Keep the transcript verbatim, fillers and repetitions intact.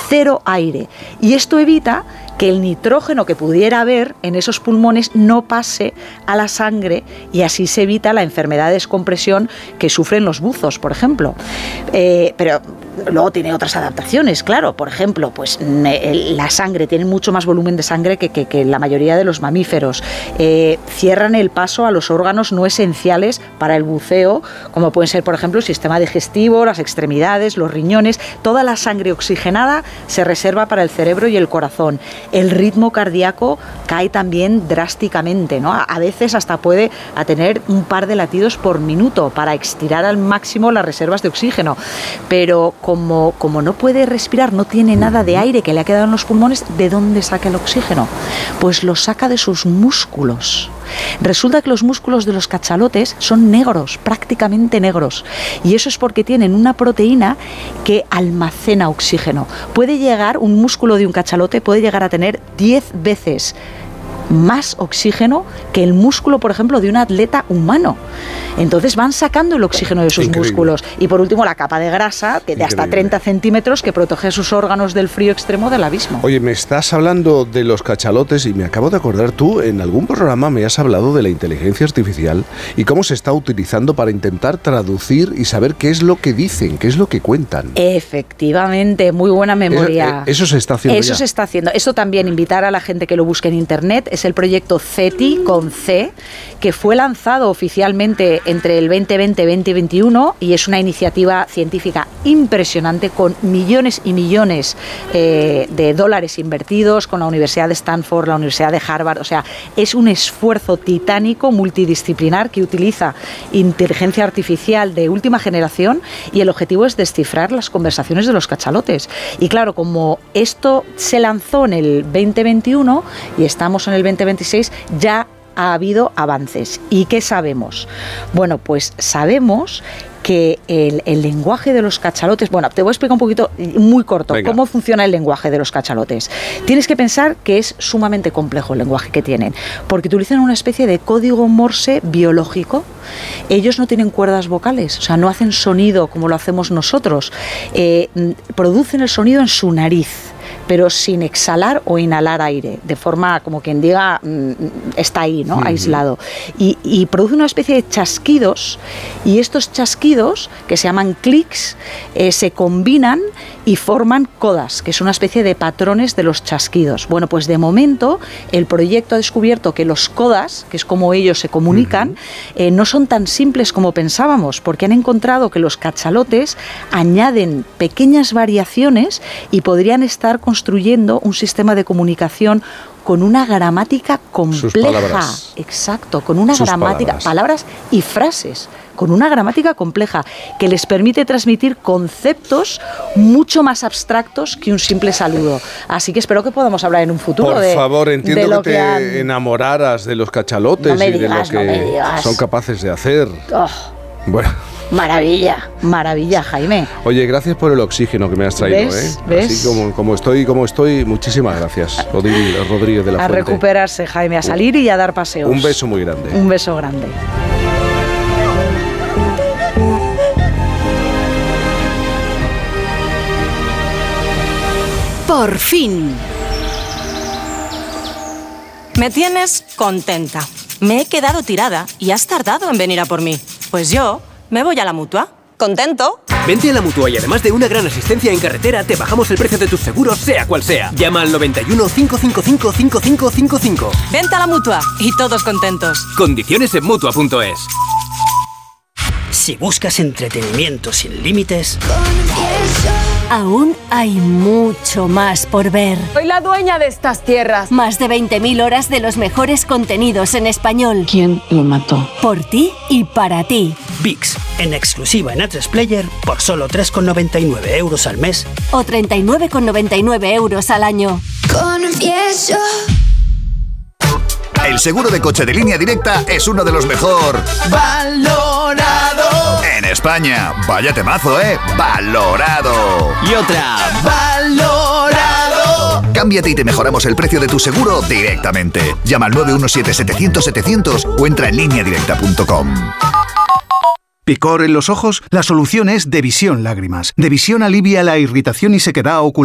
cero aire. Y esto evita que el nitrógeno que pudiera haber en esos pulmones no pase a la sangre y así se evita la enfermedad de descompresión que sufren los buzos, por ejemplo. Eh, pero luego tiene otras adaptaciones, claro. Por ejemplo, pues la sangre, tiene mucho más volumen de sangre que, que, que la mayoría de los mamíferos. Eh, cierran el paso a los órganos no esenciales para el buceo, como pueden ser, por ejemplo, el sistema digestivo, las extremidades, los riñones. Toda la sangre oxigenada se reserva para el cerebro y el corazón. El ritmo cardíaco cae también drásticamente, ¿no? A veces hasta puede a tener un par de latidos por minuto para estirar al máximo las reservas de oxígeno. Pero como, como no puede respirar, no tiene nada de aire que le ha quedado en los pulmones, ¿de dónde saca el oxígeno? Pues lo saca de sus músculos. Resulta que los músculos de los cachalotes son negros, prácticamente negros, y eso es porque tienen una proteína que almacena oxígeno. Puede llegar, un músculo de un cachalote puede llegar a tener diez veces más oxígeno que el músculo, por ejemplo, de un atleta humano. Entonces van sacando el oxígeno de sus Increíble. músculos. Y por último, la capa de grasa, que de Increíble. hasta treinta centímetros, que protege sus órganos del frío extremo del abismo. Oye, me estás hablando de los cachalotes y me acabo de acordar, tú en algún programa me has hablado de la inteligencia artificial y cómo se está utilizando para intentar traducir y saber qué es lo que dicen, qué es lo que cuentan. Efectivamente, muy buena memoria. Eso, eso se está haciendo Eso ya. se está haciendo. Eso también, invitar a la gente que lo busque en internet. Es el proyecto CETI, con C, que fue lanzado oficialmente entre el veinte veinte y veinte veintiuno y es una iniciativa científica impresionante con millones y millones eh, de dólares invertidos con la Universidad de Stanford, la Universidad de Harvard. O sea, es un esfuerzo titánico multidisciplinar que utiliza inteligencia artificial de última generación y el objetivo es descifrar las conversaciones de los cachalotes. Y claro, como esto se lanzó en el veinte veintiuno y estamos en el veinte veintiséis, ya ha habido avances. ¿Y qué sabemos? Bueno, pues sabemos que el, el lenguaje de los cachalotes... Bueno, te voy a explicar un poquito, muy corto, Venga. cómo funciona el lenguaje de los cachalotes. Tienes que pensar que es sumamente complejo el lenguaje que tienen, porque utilizan una especie de código Morse biológico. Ellos no tienen cuerdas vocales, o sea, no hacen sonido como lo hacemos nosotros. Eh, producen el sonido en su nariz, pero sin exhalar o inhalar aire, de forma como quien diga, mmm, está ahí, ¿no? Uh-huh. Aislado. Y, y produce una especie de chasquidos, y estos chasquidos, que se llaman clics, eh, se combinan y forman codas, que es una especie de patrones de los chasquidos. Bueno, pues de momento el proyecto ha descubierto que los codas, que es como ellos se comunican, uh-huh. eh, no son tan simples como pensábamos, porque han encontrado que los cachalotes añaden pequeñas variaciones y podrían estar construyendo un sistema de comunicación con una gramática compleja. Exacto, con una Sus gramática, palabras. palabras y frases, con una gramática compleja que les permite transmitir conceptos mucho más abstractos que un simple saludo. Así que espero que podamos hablar en un futuro Por de Por favor, entiendo de lo que te que han... enamoraras de los cachalotes no me y digas, de lo que no me digas. son capaces de hacer. Oh. Bueno. Maravilla, maravilla, Jaime. Oye, gracias por el oxígeno que me has traído, ¿Ves? ¿eh? ¿Ves? Así como, como estoy, como estoy, muchísimas gracias, Rodríguez, Rodríguez de la A Fuente. recuperarse, Jaime, a salir y a dar paseos. Un beso muy grande. Un beso grande. Por fin. Me tienes contenta. Me he quedado tirada y has tardado en venir a por mí. Pues yo me voy a la Mutua. ¿Contento? Vente a la Mutua y además de una gran asistencia en carretera, te bajamos el precio de tus seguros, sea cual sea. Llama al noventa y uno, cinco cinco cinco, cinco cinco cinco cinco. Vente a la Mutua y todos contentos. Condiciones en Mutua punto es. Si buscas entretenimiento sin límites... Aún hay mucho más por ver. Soy la dueña de estas tierras. Más de veinte mil horas de los mejores contenidos en español. ¿Quién lo mató? Por ti y para ti. VIX, en exclusiva en A tres Player, por solo tres con noventa y nueve euros al mes. O treinta y nueve con noventa y nueve euros al año. Confieso. El seguro de coche de Línea Directa es uno de los mejor valorado en España. Vaya temazo, ¿eh? Valorado. Y otra. Valorado. Cámbiate y te mejoramos el precio de tu seguro directamente. Llama al nueve uno siete, setecientos, setecientos o entra en línea directa punto com. ¿Picor en los ojos? La solución es Devisión Lágrimas. Devisión alivia la irritación y sequedad ocular.